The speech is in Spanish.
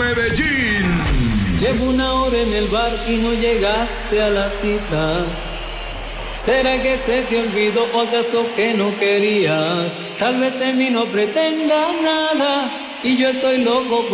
Medellín. Llevo una hora en el bar y no llegaste a la cita. ¿Será que se te olvidó o acaso que no querías? Tal vez de mí no pretendas nada y yo estoy loco